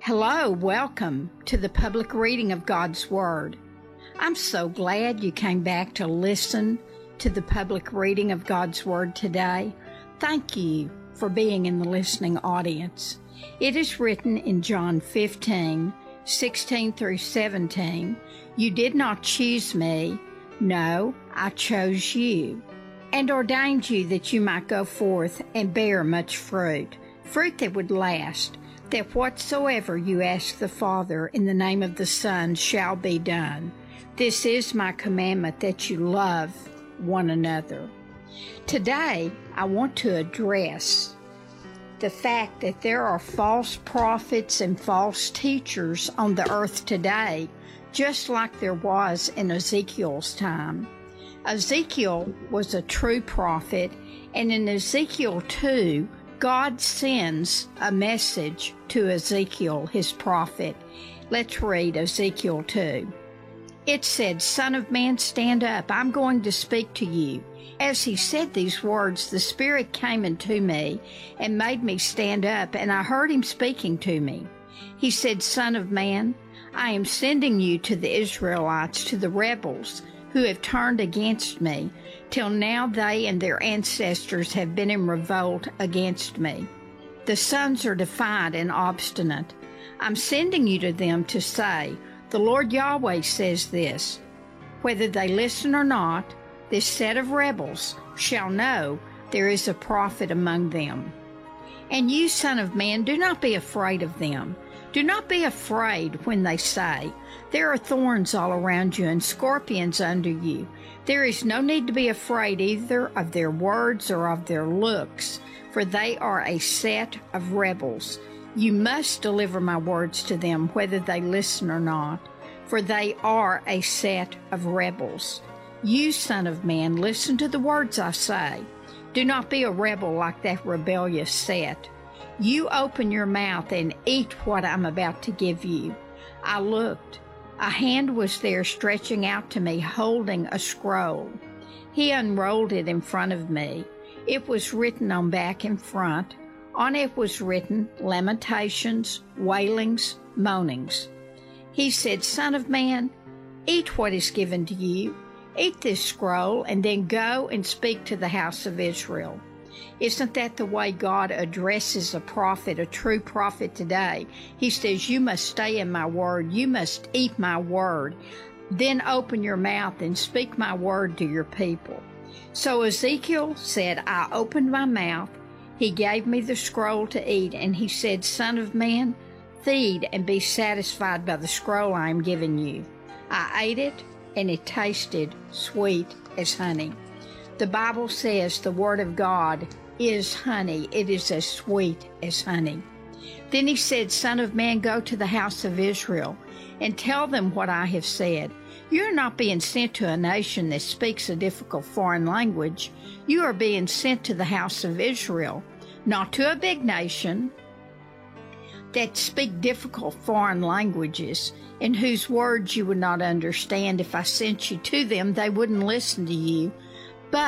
Hello, welcome to the public reading of God's Word. I'm so glad you came back to listen to the public reading of God's Word today. Thank you for being in the listening audience. It is written in John 15:16 through 17, "You did not choose me, no, I chose you, and ordained you that you might go forth and bear much fruit that would last, that whatsoever you ask the Father in the name of the Son shall be done. This is my commandment, that you love one another." Today, I want to address the fact that there are false prophets and false teachers on the earth today, just like there was in Ezekiel's time. Ezekiel was a true prophet, and in Ezekiel 2, God sends a message to Ezekiel, his prophet. Let's read Ezekiel 2. It said, "Son of man, stand up. I'm going to speak to you." As he said these words, the Spirit came into me and made me stand up, and I heard him speaking to me. He said, "Son of man, I am sending you to the Israelites, to the rebels who have turned against me. Till now they and their ancestors have been in revolt against me. The sons are defiant and obstinate. I'm sending you to them to say, the Lord Yahweh says this, whether they listen or not, this set of rebels shall know there is a prophet among them. And you, son of man, do not be afraid of them. Do not be afraid when they say, there are thorns all around you and scorpions under you. There is no need to be afraid either of their words or of their looks, for they are a set of rebels. You must deliver my words to them, whether they listen or not, for they are a set of rebels. You, son of man, listen to the words I say. Do not be a rebel like that rebellious set. You open your mouth and eat what I'm about to give you." I looked. A hand was there stretching out to me, holding a scroll. He unrolled it in front of me. It was written on back and front. On it was written lamentations, wailings, moanings. He said, "Son of man, eat what is given to you. Eat this scroll, and then go and speak to the house of Israel." Isn't that the way God addresses a prophet, a true prophet today? He says, you must stay in my word. You must eat my word. Then open your mouth and speak my word to your people. So Ezekiel said, I opened my mouth. He gave me the scroll to eat, and he said, "Son of man, feed and be satisfied by the scroll I am giving you." I ate it, and it tasted sweet as honey. The Bible says the Word of God is honey. It is as sweet as honey. Then he said, "Son of man, go to the house of Israel and tell them what I have said. You are not being sent to a nation that speaks a difficult foreign language. You are being sent to the house of Israel, not to a big nation that speak difficult foreign languages, in whose words you would not understand. If I sent you to them, they wouldn't listen to you